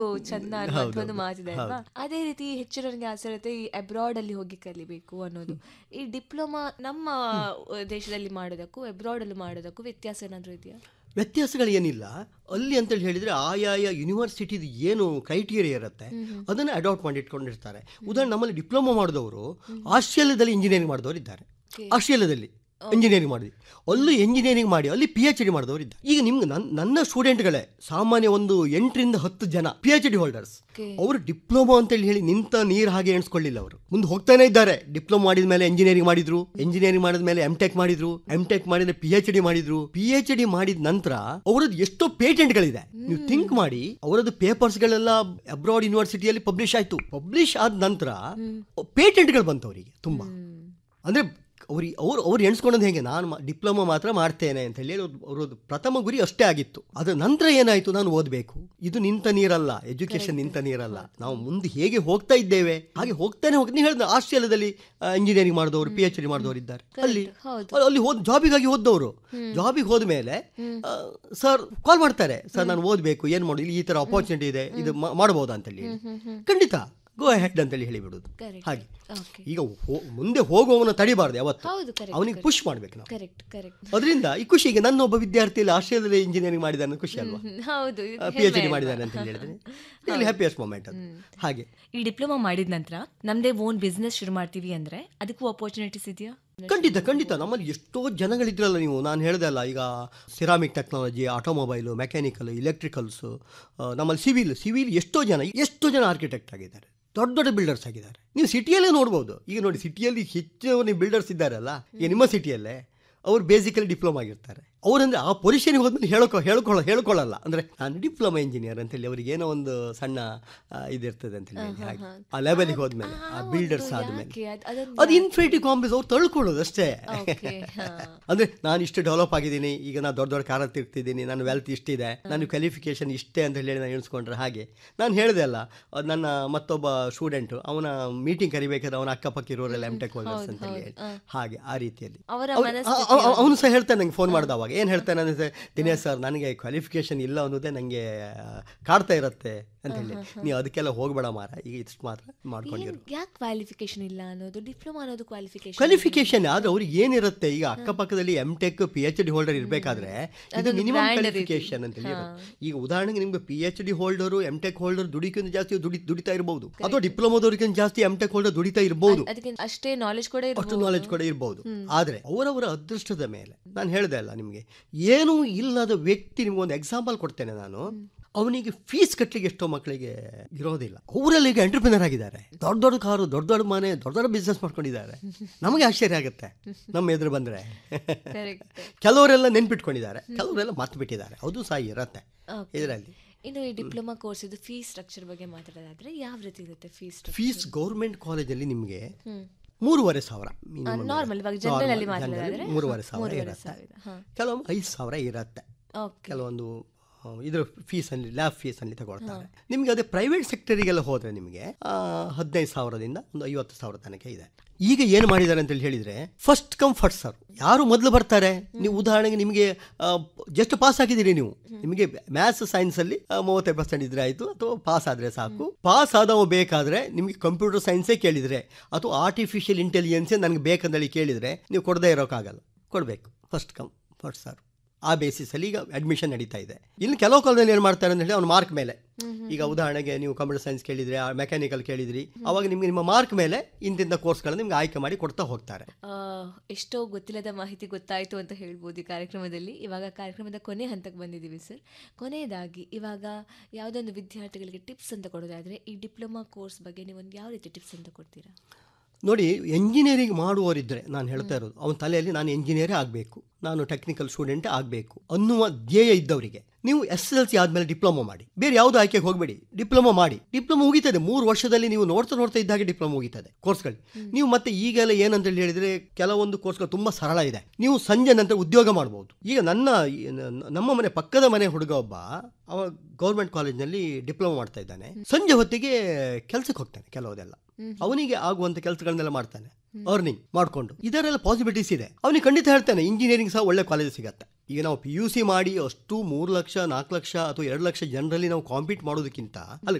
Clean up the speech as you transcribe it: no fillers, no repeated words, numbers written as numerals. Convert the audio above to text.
ಚಂದ ಅನ್ನುವಂಥ ಒಂದು ಮಾತಿದೆ ಅಲ್ವಾ. ಅದೇ ರೀತಿ ಹೆಚ್ಚಿನವರಿಗೆ ಆಸೆ ಇರುತ್ತೆ ಈ ಅಬ್ರಾಡ್ ಅಲ್ಲಿ ಹೋಗಿ ಕಲಿಬೇಕು ಅನ್ನೋದು. ಈ ಡಿಪ್ಲೊಮಾ ನಮ್ಮ ದೇಶದಲ್ಲಿ ಮಾಡೋದಕ್ಕೂ ಅಬ್ರಾಡ್ ಅಲ್ಲಿ ಮಾಡೋದಕ್ಕೂ ವ್ಯತ್ಯಾಸ ಏನಾದರೂ ಇದೆಯಾ? ವ್ಯತ್ಯಾಸಗಳು ಏನಿಲ್ಲ. ಅಲ್ಲಿ ಅಂತೇಳಿ ಹೇಳಿದರೆ ಆಯಾಯ ಯೂನಿವರ್ಸಿಟಿದು ಏನು ಕ್ರೈಟೀರಿಯಾ ಇರುತ್ತೆ ಅದನ್ನು ಅಡಾಪ್ಟ್ ಮಾಡಿ ಇಟ್ಕೊಂಡಿರ್ತಾರೆ. ಉದಾಹರಣೆ ನಮ್ಮಲ್ಲಿ ಡಿಪ್ಲೊಮಾ ಮಾಡಿದವರು ಆಸ್ಟ್ರೇಲಿಯಾದಲ್ಲಿ ಇಂಜಿನಿಯರಿಂಗ್ ಮಾಡಿದವರು ಇದ್ದಾರೆ. ಆಸ್ಟ್ರೇಲಿಯಾದಲ್ಲಿ ಇಂಜಿನಿಯರಿಂಗ್ ಮಾಡಿದ್ವಿ, ಅಲ್ಲೂ ಇಂಜಿನಿಯರಿಂಗ್ ಮಾಡಿ ಅಲ್ಲಿ PhD ಮಾಡಿದವರು ಇದ್ದಾರೆ. ಈಗ ನಿಮ್ಗೆ ನನ್ನ ಸ್ಟೂಡೆಂಟ್ಗಳೇ ಸಾಮಾನ್ಯ ಒಂದು 8ರಿಂದ 10 ಜನ PhD ಹೋಲ್ಡರ್ಸ್. ಅವರು ಡಿಪ್ಲೊಮಾ ಅಂತೇಳಿ ಹೇಳಿ ನಿಂತ ನೀರು ಹಾಗೆ ಎಣಿಸ್ಕೊಳ್ಳಿಲ್ಲ. ಅವರು ಮುಂದೆ ಹೋಗ್ತಾನೆ ಇದ್ದಾರೆ. ಡಿಪ್ಲೊಮಾ ಮಾಡಿದ ಮೇಲೆ ಇಂಜಿನಿಯರಿಂಗ್ ಮಾಡಿದ್ರು, ಇಂಜಿನಿಯರಿಂಗ್ ಮಾಡಿದ ಮೇಲೆ MTech ಮಾಡಿದ್ರು, MTech ಮಾಡಿದ್ರೆ PhD ಮಾಡಿದ್ರು. PhD ಮಾಡಿದ ನಂತರ ಅವರದ್ದು ಎಷ್ಟೋ ಪೇಟೆಂಟ್ಗಳಿದೆ. ನೀವು ಥಿಂಕ್ ಮಾಡಿ, ಅವರದ್ದು ಪೇಪರ್ಸ್ಗಳೆಲ್ಲ ಅಬ್ರಾಡ್ ಯೂನಿವರ್ಸಿಟಿಯಲ್ಲಿ ಪಬ್ಲಿಷ್ ಆಯ್ತು. ಪಬ್ಲಿಷ್ ಆದ ನಂತರ ಪೇಟೆಂಟ್ಗಳು ಬಂತು ಅವರಿಗೆ ತುಂಬಾ. ಅಂದ್ರೆ ಅವ್ರು ಎಣಿಸ್ಕೊಂಡದ್ದು ಹೇಗೆ, ನಾನು ಡಿಪ್ಲೊಮಾ ಮಾತ್ರ ಮಾಡ್ತೇನೆ ಅಂತ ಹೇಳಿ ಅವ್ರದ್ದು ಪ್ರಥಮ ಗುರಿ ಅಷ್ಟೇ ಆಗಿತ್ತು. ಅದರ ನಂತರ ಏನಾಯ್ತು, ನಾನು ಓದಬೇಕು, ಇದು ನಿಂತ ನೀರಲ್ಲ, ಎಜುಕೇಶನ್ ನಿಂತ ನೀರಲ್ಲ, ನಾವು ಮುಂದೆ ಹೇಗೆ ಹೋಗ್ತಾ ಇದ್ದೇವೆ ಹಾಗೆ ಹೋಗ್ತಾನೆ ನೀವು ಹೇಳಿದ ಆಸ್ಟ್ರೇಲಿಯಾದಲ್ಲಿ ಇಂಜಿನಿಯರಿಂಗ್ ಮಾಡಿದವರು PhD ಮಾಡಿದವರು ಇದ್ದಾರೆ. ಅಲ್ಲಿ ಜಾಬಿಗಾಗಿ ಓದ್ದವರು. ಜಾಬಿಗೆ ಹೋದ ಮೇಲೆ ಸರ್ ಕಾಲ್ ಮಾಡ್ತಾರೆ, ಸರ್ ನಾನು ಓದಬೇಕು, ಏನು ಮಾಡೋದು, ಇಲ್ಲಿ ಈ ಥರ ಅಪಾರ್ಚುನಿಟಿ ಇದೆ, ಇದು ಮಾಡಬಹುದಾ ಅಂತೇಳಿ. ಖಂಡಿತ ಗೋ ಹೆಡ್ ಅಂತೇಳಿ ಹೇಳಿಬಿಡುದು. ಹಾಗೆ ಈಗ ಮುಂದೆ ಹೋಗುವವನ ತಡಿಬಾರ್ದು ಯಾವತ್ತು, ಅವನಿಗೆ ಪುಷ್ ಮಾಡ್ಬೇಕು ನಾವು. ಅದರಿಂದ ಈ ಖುಷಿಗೆ ನನ್ನ ಒಬ್ಬ ವಿದ್ಯಾರ್ಥಿಯಲ್ಲಿ ಆಸ್ಟ್ರೇಲಿಯಾದಲ್ಲಿ ಇಂಜಿನಿಯರಿಂಗ್ ಮಾಡಿದಾನೆ, ಖುಷಿ ಅಲ್ವಾ, PhD ಮಾಡಿದ್ದಾನೆ ಅಂತ ಹೇಳಿದ್ರೆ ಇಲ್ಲಿ ಹ್ಯಾಪಿಯೆಸ್ಟ್ ಮೊಮೆಂಟ್ ಅದು. ಹಾಗೆ ಈ ಡಿಪ್ಲೊಮಾ ಮಾಡಿದ ನಂತರ ನಮ್ದೇ ಓನ್ ಬಿಸ್ನೆಸ್ ಶುರು ಮಾಡ್ತೀವಿ ಅಂದ್ರೆ ಅದಕ್ಕೂ ಅಪರ್ಚುನಿಟೀಸ್ ಇದೆಯಾ? ಖಂಡಿತ ನಮ್ಮಲ್ಲಿ ಎಷ್ಟೋ ಜನಗಳಿದ್ರಲ್ಲ. ನೀವು ನಾನು ಹೇಳ್ದೆ ಅಲ್ಲ, ಈಗ ಸಿರಾಮಿಕ್ ಟೆಕ್ನಾಲಜಿ, ಆಟೋಮೊಬೈಲು, ಮೆಕ್ಯಾನಿಕಲ್, ಎಲೆಕ್ಟ್ರಿಕಲ್ಸು, ನಮ್ಮಲ್ಲಿ ಸಿವಿಲ್ ಎಷ್ಟೋ ಜನ ಆರ್ಕಿಟೆಕ್ಟ್ ಆಗಿದ್ದಾರೆ, ದೊಡ್ಡ ದೊಡ್ಡ ಬಿಲ್ಡರ್ಸ್ ಆಗಿದ್ದಾರೆ. ನೀವು ಸಿಟಿಯಲ್ಲೇ ನೋಡ್ಬೋದು. ಈಗ ನೋಡಿ, ಸಿಟಿಯಲ್ಲಿ ಹೆಚ್ಚು ಬಿಲ್ಡರ್ಸ್ ಇದ್ದಾರಲ್ಲ, ಈಗ ನಿಮ್ಮ ಸಿಟಿಯಲ್ಲೇ ಅವ್ರು ಬೇಸಿಕಲಿ ಡಿಪ್ಲೊಮಾ ಆಗಿರ್ತಾರೆ. ಅವರಂದ್ರೆ ಆ ಪೊಸಿಷನ್ಗೆ ಹೋದ್ಮೇಲೆ ಹೇಳ್ಕೊಳ್ಳಲ್ಲ. ಅಂದರೆ ನಾನು ಡಿಪ್ಲೊಮಾ ಇಂಜಿನಿಯರ್ ಅಂತೇಳಿ ಅವ್ರಿಗೆ ಏನೋ ಒಂದು ಸಣ್ಣ ಇದಿರ್ತದೆ ಅಂತೇಳಿ. ಹಾಗೆ ಆ ಲೆವೆಲ್ಗೆ ಹೋದ್ಮೇಲೆ, ಆ ಬಿಲ್ಡರ್ಸ್ ಆದಮೇಲೆ ಅದು ಇನ್ಫಿನಿಟಿವ್ ಕಾಂಪ್ಲೆಕ್ಸ್ ಅವ್ರು ತಳ್ಕೊಳ್ಳೋದು ಅಷ್ಟೇ. ಅಂದರೆ ನಾನು ಇಷ್ಟು ಡೆವಲಪ್ ಆಗಿದ್ದೀನಿ, ಈಗ ನಾನು ದೊಡ್ಡ ಕಾರ್ ತಿರ್ತಿದ್ದೀನಿ, ನನ್ನ ವೆಲ್ತ್ ಇಷ್ಟಿದೆ, ನನ್ನ ಕ್ವಾಲಿಫಿಕೇಶನ್ ಇಷ್ಟೇ ಅಂತ ಹೇಳಿ ನಾನು ಎಣಿಸ್ಕೊಂಡ್ರೆ ಹಾಗೆ. ನಾನು ಹೇಳಿದೆ ಅಲ್ಲ, ನನ್ನ ಮತ್ತೊಬ್ಬ ಸ್ಟೂಡೆಂಟು ಅವನ ಮೀಟಿಂಗ್ ಕರಿಬೇಕಾದ್ರೆ ಅವನ ಅಕ್ಕಪಕ್ಕ ಇರೋರೆಲ್ಲ MTech ಹೋಲ್ಡರ್ಸ್ ಅಂತ ಹೇಳಿ, ಹಾಗೆ ಆ ರೀತಿಯಲ್ಲಿ ಅವನು ಸಹ ಹೇಳ್ತಾನೆ. ನಂಗೆ ಫೋನ್ ಮಾಡಿದವಾಗ ಏನು ಹೇಳ್ತಾನೆ ಅಂದರೆ, ದಿನೇಶ್ ಸರ್ ನನಗೆ ಕ್ವಾಲಿಫಿಕೇಷನ್ ಇಲ್ಲ ಅನ್ನೋದೇ ನನಗೆ ಕಾಡ್ತಾ ಇರುತ್ತೆ ಅಂತ ಹೇಳಿ. ನೀವು ಅದಕ್ಕೆಲ್ಲ ಹೋಗಬೇಡ ಮಾರ, ಈಗ ಇಷ್ಟು ಮಾತ್ರ ಮಾಡ್ಕೊಂಡಿರೋ. ಯಾಕೆ ಕ್ವಾಲಿಫಿಕೇಷನ್ ಇಲ್ಲ ಅನ್ನೋದು? ಡಿಪ್ಲೊಮಾ ಅನ್ನೋದು ಕ್ವಾಲಿಫಿಕೇಷನ್ ಆದರೆ ಅವ್ರಿಗೆ ಏನಿರುತ್ತೆ, ಈಗ ಅಕ್ಕಪಕ್ಕದಲ್ಲಿ MTech PhD ಹೋಲ್ಡರ್ ಇರಬೇಕಾದ್ರೆ ಇದು ಮಿನಿಮಮ್ ಕ್ವಾಲಿಫಿಕೇಷನ್ ಅಂತ ಹೇಳಿ. ಈಗ ಉದಾಹರಣೆಗೆ ನಿಮ್ಗೆ PhD ಹೋಲ್ಡರು MTech ಹೋಲ್ಡರ್ ದುಡಿಕಿಂತ ಜಾಸ್ತಿ ದುಡಿತಾ ಇರಬಹುದು, ಅಥವಾ ಡಿಪ್ಲೊಮಾದವ್ರಿಗಿಂತ ಜಾಸ್ತಿ MTech ಹೋಲ್ಡರ್ ದುಡಿತಾ ಇರಬಹುದು, ಅಷ್ಟೇ ನಾಲೆಜ್ ಕೂಡ ಇರಬಹುದು. ಆದರೆ ಅವರವರ ಅದೃಷ್ಟದ ಮೇಲೆ. ನಾನು ಹೇಳಿದೆ ಅಲ್ಲ ನಿಮಗೆ, ಏನೂ ಇಲ್ಲದ ವ್ಯಕ್ತಿ, ನಿಮ್ಗೊಂದು ಎಕ್ಸಾಂಪಲ್ ಕೊಡ್ತೇನೆ ನಾನು. ಅವನಿಗೆ ಫೀಸ್ ಕಟ್ಟಲಿಕ್ಕೆ ಎಷ್ಟೋ ಮಕ್ಕಳಿಗೆ ಇರೋದಿಲ್ಲ. ಅವರಲ್ಲಿ ಈಗ ಎಂಟರ್ಪ್ರಿನರ್ ಆಗಿದ್ದಾರೆ, ದೊಡ್ಡ ಕಾರು, ದೊಡ್ಡ ಮನೆ, ದೊಡ್ಡ ಬಿಸ್ನೆಸ್ ಮಾಡ್ಕೊಂಡಿದ್ದಾರೆ. ನಮಗೆ ಆಶ್ಚರ್ಯ ಆಗುತ್ತೆ ನಮ್ಮ ಎದುರು ಬಂದರೆ. ಕೆಲವರೆಲ್ಲ ನೆನ್ಪಿಟ್ಕೊಂಡಿದ್ದಾರೆ, ಕೆಲವರೆಲ್ಲ ಮರ್ತು ಬಿಟ್ಟಿದ್ದಾರೆ. ಅದು ಸಹ ಇರತ್ತೆ ಇದರಲ್ಲಿ. ಇನ್ನು ಈ ಡಿಪ್ಲೊಮಾ ಕೋರ್ಸ್ ಇದು ಫೀಸ್ ಸ್ಟ್ರಕ್ಚರ್ ಬಗ್ಗೆ ಮಾತಾಡೋದಾದ್ರೆ ಯಾವ ರೀತಿ ಇರುತ್ತೆ ಫೀಸ್? ಗೌರ್ಮೆಂಟ್ ಕಾಲೇಜಲ್ಲಿ ನಿಮಗೆ 3,500 3,500 ಇರುತ್ತೆ. ಕೆಲವೊಮ್ಮೆ 5,000 ಇರುತ್ತೆ. ಕೆಲವೊಂದು ಇದ್ರ ಫೀಸಲ್ಲಿ, ಲ್ಯಾಬ್ ಫೀಸಲ್ಲಿ ತಗೊಳ್ತಾರೆ. ನಿಮಗೆ ಅದೇ ಪ್ರೈವೇಟ್ ಸೆಕ್ಟರಿಗೆಲ್ಲ ಹೋದರೆ ನಿಮಗೆ 15,000ದಿಂದ ಒಂದು 50,000 ತನಕ ಇದೆ. ಈಗ ಏನು ಮಾಡಿದ್ದಾರೆ ಅಂತೇಳಿ ಹೇಳಿದರೆ, ಫಸ್ಟ್ ಕಮ್ ಫಸ್ಟ್ ಸರ್ವ್. ಯಾರು ಮೊದಲು ಬರ್ತಾರೆ, ನೀವು ಉದಾಹರಣೆಗೆ ನಿಮಗೆ ಜಸ್ಟ್ ಪಾಸ್ ಆಗಿದ್ದೀರಿ, ನೀವು ನಿಮಗೆ ಮ್ಯಾಥ್ಸ್ ಸೈನ್ಸಲ್ಲಿ 35% ಇದ್ರೆ ಆಯಿತು, ಅಥವಾ ಪಾಸ್ ಆದರೆ ಸಾಕು. ಪಾಸ್ ಆದವ ಬೇಕಾದರೆ ನಿಮಗೆ ಕಂಪ್ಯೂಟರ್ ಸೈನ್ಸೇ ಕೇಳಿದರೆ, ಅಥವಾ ಆರ್ಟಿಫಿಷಿಯಲ್ ಇಂಟೆಲಿಜೆನ್ಸೇ ನನಗೆ ಬೇಕಂದೇಳಿ ಕೇಳಿದರೆ ನೀವು ಕೊಡದೇ ಇರೋಕ್ಕಾಗಲ್ಲ, ಕೊಡಬೇಕು. First come first serve. ಆ ಬೇಸಿಸಲ್ಲಿ ಈಗ ಅಡ್ಮಿಷನ್ ನಡೀತಾ ಇದೆ. ಇನ್ನು ಕೆಲವು ಕಾಲದಲ್ಲಿ ಏನು ಮಾಡ್ತಾರೆ ಅಂತ ಹೇಳಿ, ಅವ್ನ ಮಾರ್ಕ್ ಮೇಲೆ. ಈಗ ಉದಾಹರಣೆಗೆ ನೀವು ಕಂಪ್ಯೂಟರ್ ಸೈನ್ಸ್ ಕೇಳಿದರೆ, ಮೆಕ್ಯಾನಿಕಲ್ ಕೇಳಿದ್ರಿ, ಅವಾಗ ನಿಮಗೆ ನಿಮ್ಮ ಮಾರ್ಕ್ ಮೇಲೆ ಇಂತಿಂಥ ಕೋರ್ಸ್ಗಳನ್ನ ನಿಮ್ಗೆ ಆಯ್ಕೆ ಮಾಡಿ ಕೊಡ್ತಾ ಹೋಗ್ತಾರೆ. ಎಷ್ಟೋ ಗೊತ್ತಿಲ್ಲದ ಮಾಹಿತಿ ಗೊತ್ತಾಯಿತು ಅಂತ ಹೇಳ್ಬೋದು ಈ ಕಾರ್ಯಕ್ರಮದಲ್ಲಿ. ಇವಾಗ ಕಾರ್ಯಕ್ರಮದ ಕೊನೆ ಹಂತಕ್ಕೆ ಬಂದಿದ್ದೀವಿ ಸರ್. ಕೊನೆಯದಾಗಿ ಇವಾಗ ಯಾವುದೊಂದು ವಿದ್ಯಾರ್ಥಿಗಳಿಗೆ ಟಿಪ್ಸ್ ಅಂತ ಕೊಡೋದಾದರೆ, ಈ ಡಿಪ್ಲೊಮಾ ಕೋರ್ಸ್ ಬಗ್ಗೆ ನೀವೊಂದು ಯಾವ ರೀತಿ ಟಿಪ್ಸ್ ಅಂತ ಕೊಡ್ತೀರಾ? ನೋಡಿ, ಎಂಜಿನಿಯರಿಂಗ್ ಮಾಡುವವರಿದ್ದರೆ ನಾನು ಹೇಳ್ತಾ ಇರೋದು, ಅವನ ತಲೆಯಲ್ಲಿ ನಾನು ಎಂಜಿನಿಯರೇ ಆಗಬೇಕು, ನಾನು ಟೆಕ್ನಿಕಲ್ ಸ್ಟೂಡೆಂಟೇ ಆಗಬೇಕು ಅನ್ನುವ ಧ್ಯೇಯ ಇದ್ದವರಿಗೆ ನೀವು SSLC ಆದಮೇಲೆ ಡಿಪ್ಲೊಮಾ ಮಾಡಿ. ಬೇರೆ ಯಾವುದು ಆಯ್ಕೆಗೆ ಹೋಗಬೇಡಿ, ಡಿಪ್ಲೊಮಾ ಮಾಡಿ. ಡಿಪ್ಲೊಮಾ ಮುಗಿತದೆ 3 ವರ್ಷದಲ್ಲಿ. ನೀವು ನೋಡ್ತಾ ಇದ್ದಾಗೆ ಡಿಪ್ಲೊಮಾ ಮುಗಿತದೆ ಕೋರ್ಸ್ಗಳು. ನೀವು ಮತ್ತೆ ಈಗೆಲ್ಲ ಏನಂತೇಳಿ ಹೇಳಿದರೆ, ಕೆಲವೊಂದು ಕೋರ್ಸ್ಗಳು ತುಂಬ ಸರಳ ಇದೆ. ನೀವು ಸಂಜೆ ನಂತರ ಉದ್ಯೋಗ ಮಾಡ್ಬೋದು. ಈಗ ನಮ್ಮ ಮನೆ ಪಕ್ಕದ ಮನೆ ಹುಡುಗ ಒಬ್ಬ, ಅವ ಗೌರ್ಮೆಂಟ್ ಕಾಲೇಜ್ನಲ್ಲಿ ಡಿಪ್ಲೊಮಾ ಮಾಡ್ತಾ ಇದ್ದಾನೆ. ಸಂಜೆ ಹೊತ್ತಿಗೆ ಕೆಲಸಕ್ಕೆ ಹೋಗ್ತಾನೆ. ಕೆಲವುದೆಲ್ಲ ಅವನಿಗೆ ಆಗುವಂಥ ಕೆಲಸಗಳನ್ನೆಲ್ಲ ಮಾಡ್ತಾನೆ. ಅರ್ನಿಂಗ್ ಮಾಡ್ಕೊಂಡು ಇದರೆಲ್ಲ ಪಾಸಿಬಿಲಿಟೀಸ್ ಇದೆ. ಅವನಿಗೆ ಖಂಡಿತ ಹೇಳ್ತಾನೆ ಇಂಜಿನಿಯರಿಂಗ್ ಸಹ ಒಳ್ಳೆ ಕಾಲೇಜ್ ಸಿಗತ್ತೆ. ಈಗ ನಾವು PUC ಮಾಡಿ ಅಷ್ಟು 3 ಲಕ್ಷ 4 ಲಕ್ಷ ಅಥವಾ 2 ಲಕ್ಷ ಜನರಲ್ಲಿ ನಾವು ಕಾಂಪೀಟ್ ಮಾಡೋದಕ್ಕಿಂತ ಅಲ್ಲಿ